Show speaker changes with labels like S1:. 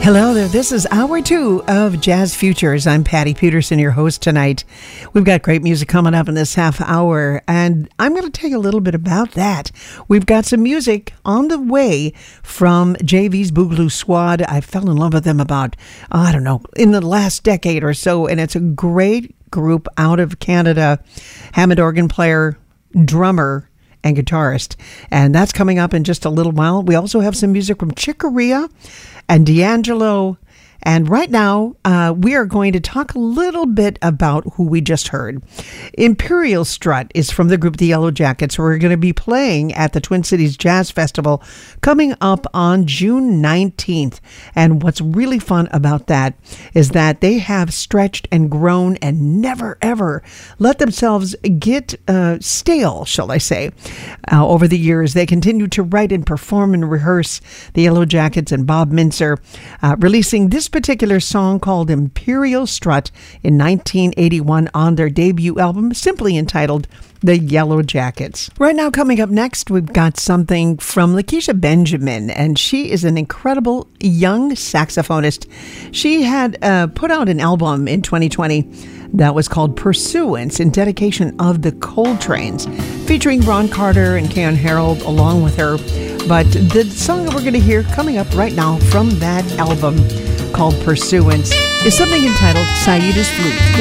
S1: Hello there. This is hour 2 of Jazz Futures. I'm Patty Peterson, your host tonight. We've got great music coming up in this half hour, and I'm going to tell you a little bit about that. We've got some music on the way from JV's Boogaloo Squad. I fell in love with them about, in the last decade or so, and it's a great group out of Canada. Hammond organ player, drummer, and guitarist. And that's coming up in just a little while. We also have some music from Chick Corea and D'Angelo. And right now, we are going to talk a little bit about who we just heard. Imperial Strut is from the group The Yellow Jackets. We're going to be playing at the Twin Cities Jazz Festival coming up on June 19th. And what's really fun about that is that they have stretched and grown and never, ever let themselves get stale, shall I say. Over the years, they continue to write and perform and rehearse. The Yellow Jackets and Bob Mintzer releasing this particular song called Imperial Strut in 1981 on their debut album, simply entitled The Yellow Jackets. Right now, coming up next, we've got something from Lakeisha Benjamin, and she is an incredible young saxophonist. She had put out an album in 2020 that was called Pursuance in dedication of the Coltranes, featuring Ron Carter and Keyon Harold along with her. But the song that we're going to hear coming up right now from that album called Pursuance is something entitled Saida's Flute.